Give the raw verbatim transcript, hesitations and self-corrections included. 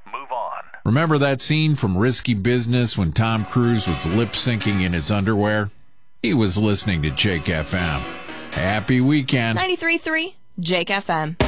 Move on. Remember that scene from Risky Business when Tom Cruise was lip-syncing in his underwear? He was listening to Jake F M. Happy weekend. ninety-three point three Jake F M.